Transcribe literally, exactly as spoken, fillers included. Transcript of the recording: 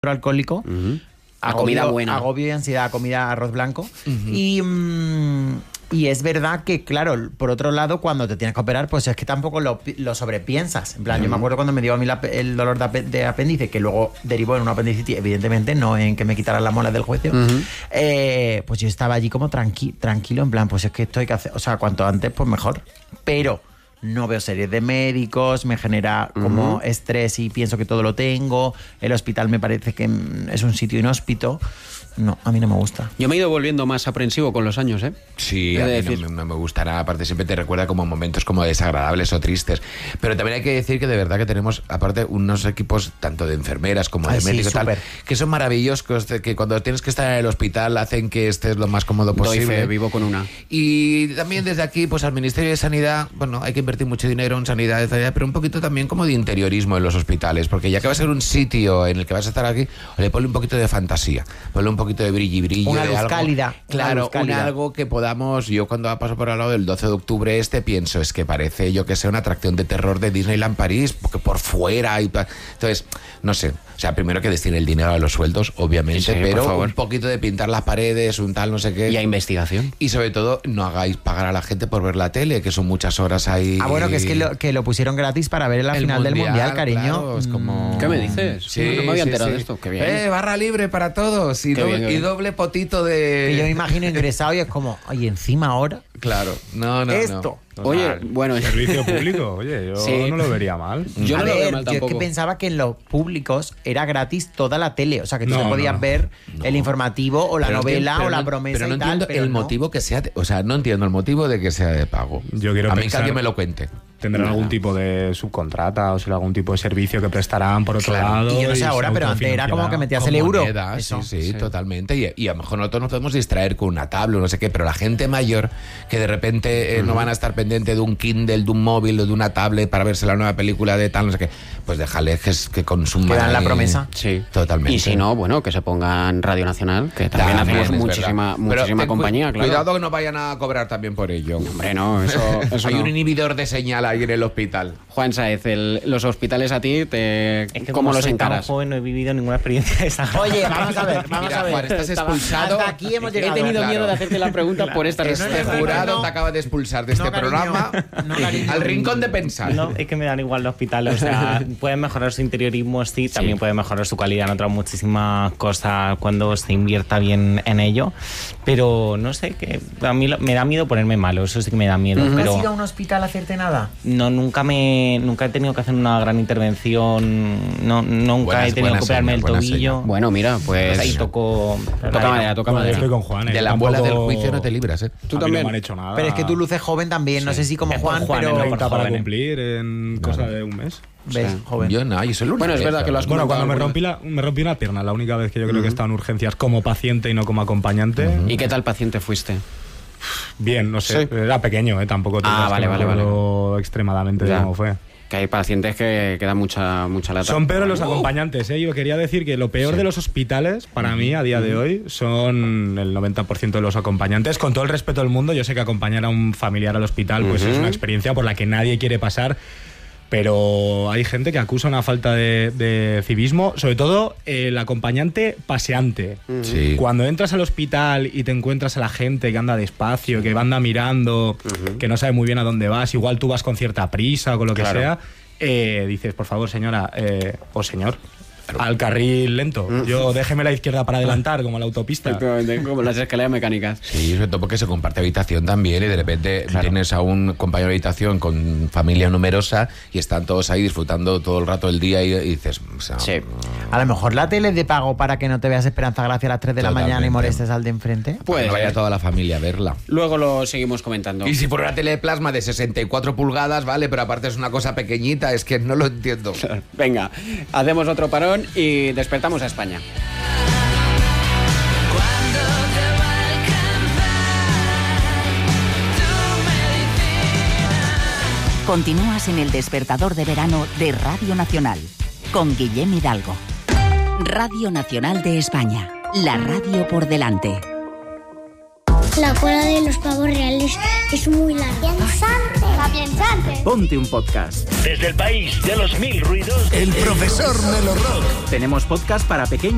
alcohólico. Uh-huh. Agobio, comida buena. Agobio y ansiedad, comida, arroz blanco. Uh-huh. Y, mmm, y es verdad que, claro, por otro lado, cuando te tienes que operar, pues es que tampoco lo, lo sobrepiensas. En plan, uh-huh. yo me acuerdo cuando me dio a mí la, el dolor de, ap- de apéndice, que luego derivó en una apendicitis, evidentemente, no en que me quitaran las muelas del juicio. Uh-huh. Eh, pues yo estaba allí como tranqui- tranquilo, en plan, pues es que esto hay que hacer, o sea, cuanto antes, pues mejor. Pero no veo series de médicos, me genera como uh-huh. estrés y pienso que todo lo tengo. El hospital me parece que es un sitio inhóspito. No, a mí no me gusta. Yo me he ido volviendo más aprensivo con los años, ¿eh? Sí, a mí no, no me gusta nada. Aparte, siempre te recuerda como momentos como desagradables o tristes. Pero también hay que decir que de verdad que tenemos, aparte, unos equipos tanto de enfermeras como Ay, de sí, médicos y tal, que son maravillosos, que cuando tienes que estar en el hospital hacen que estés lo más cómodo posible. Doy fe, vivo con una. Y también desde aquí, pues al Ministerio de Sanidad, bueno, hay que invertir mucho dinero en sanidad, pero un poquito también como de interiorismo en los hospitales, porque ya que va a ser un sitio en el que vas a estar aquí, le ponle un poquito de fantasía, ponle un poquito de brillo y brillo. Una de luz algo, cálida. Claro, luz cálida. un algo que podamos, yo cuando paso por al lado del doce de octubre este pienso, es que parece yo que sea una atracción de terror de Disneyland París, porque por fuera y entonces, no sé, o sea, primero que destine el dinero a los sueldos, obviamente, sí, pero un poquito de pintar las paredes, un tal, no sé qué. Y a investigación. Y sobre todo, no hagáis pagar a la gente por ver la tele, que son muchas horas ahí. Ah, bueno, que es que lo, que lo pusieron gratis para ver la el final mundial, del Mundial, cariño. Claro, es como... ¿Qué me dices? Sí, no me había sí, enterado sí. de esto. Qué bien. Eh, barra libre para todos y, Qué doble, bien, qué y bien. doble potito de... Que yo me imagino ingresado y es como, oye, encima ahora. Claro, no, no, Esto. no. Oye, bueno... Servicio público, oye, yo Sí. no lo vería mal. Yo a no lo ver, veo mal yo es tampoco. que pensaba que en los públicos era gratis toda la tele. O sea, que tú No, te podías no, no. ver No. el informativo o la Pero novela entiendo- o la pero no- promesa pero no y tal. entiendo pero el no. motivo que sea, de- o sea, no entiendo el motivo de que sea de pago. Yo quiero a mí que pensar- alguien me lo cuente. Tendrán Nada. algún tipo de subcontrata o sea, algún tipo de servicio que prestarán por otro Claro. lado. Y yo no sé se ahora, pero antes era como que metías el Con euro. moneda, Eso. sí, sí, Sí. totalmente. Y, y a lo mejor nosotros nos podemos distraer con una tabla o no sé qué, pero la gente mayor que de repente eh, uh-huh. no van a estar pendiente de un Kindle, de un móvil o de una tablet para verse la nueva película de tal, no sé qué, pues déjale que, que consuman. Que dan la ahí. promesa. Sí, Totalmente. Y si no, bueno, que se pongan Radio Nacional, que también, También, hacemos es muchísima, verdad. Pero muchísima ten cu- compañía, claro. Cuidado que no vayan a cobrar también por ello. Hombre, no, eso, eso Hay no. un inhibidor de señal ahí en el hospital. Juan Saez, el- los hospitales a ti, te, Es que ¿cómo como los soy tan encaras? joven, no he vivido ninguna experiencia de esa. Oye, vamos a ver, vamos Mira, a ver. Juan, estás Estaba- expulsado. Hasta aquí hemos He llegado. tenido Claro. miedo de hacerte la pregunta por esta Este respuesta. jurado no. te acaba de expulsar de este No, cariño. programa No, cariño. al rincón de pensar. No, es que me dan igual los hospitales. O sea, pueden mejorar su interiorismo, sí, también puede mejorar su calidad en otras muchísimas cosas cuando se invierta bien en ello. Pero no sé, que a mí lo- me da miedo ponerme malo, eso sí que me da miedo. ¿No pero has ido a un hospital a hacerte nada? no, nunca me nunca he tenido que hacer una gran intervención, no, nunca Buena- he tenido buena que operarme señal, el buena tobillo. señal. Bueno, mira, pues... Ahí tocó. Toca madera, toca Bueno, yo madera. estoy con Juan. ¿eh? De la abuela del Tampoco- juicio no te libras, ¿eh? Tú a mí también. no me han hecho nada. Pero es que tú luces joven también, no sé si como Es por Juan, Juan, pero... no por treinta para jóvenes. cumplir en cosa de un mes. ¿Ves? Sí. Joven. Yo no, yo soy el Bueno, es verdad que lo has Bueno, cuando me alguna rompí, la, me rompí una pierna, la única vez que yo creo que he estado en urgencias como paciente y no como acompañante. ¿Y qué tal paciente fuiste? Bien, no sé, Sí. era pequeño, ¿eh? Tampoco te Ah, creas que vale, me vale, acuerdo extremadamente de Ya. cómo fue. Que hay pacientes que, que dan mucha, mucha lata. Son peores los Uh. acompañantes, ¿eh? Yo quería decir que lo peor Sí. de los hospitales, para mí, a día de hoy, son el noventa por ciento de los acompañantes. Con todo el respeto del mundo, yo sé que acompañar a un familiar al hospital pues Ujú. es una experiencia por la que nadie quiere pasar, pero hay gente que acusa una falta de, de civismo, sobre todo el acompañante paseante. Sí. Cuando entras al hospital y te encuentras a la gente que anda despacio, que anda mirando, que no sabe muy bien a dónde vas, igual tú vas con cierta prisa o con lo que Claro. sea, eh, dices, por favor, señora, eh, o señor, al carril lento. Yo déjeme la izquierda para adelantar, como la autopista. Efectivamente, como las escaleras mecánicas. Sí, sobre todo porque se comparte habitación también y de repente Claro. tienes a un compañero de habitación con familia numerosa y están todos ahí disfrutando todo el rato del día y, y dices... O sea, Sí. A lo mejor la tele es de pago para que no te veas Esperanza Gracia a las tres de la mañana y Totalmente. molestes al de enfrente. Pues no vaya toda la familia a verla. luego lo seguimos comentando. Y si fuera una tele de plasma de sesenta y cuatro pulgadas, vale, pero aparte es una cosa pequeñita, es que no lo entiendo. Venga, hacemos otro parón y despertamos a España. Continúas en el despertador de verano de Radio Nacional con Guillem Hidalgo. Radio Nacional de España, la radio por delante. La cola de los pavos reales es muy larga. ¡Piensante! ¡La piensante! Ponte un podcast. Desde el país de los mil ruidos, El profesor Melo Rock. Tenemos podcast para pequeños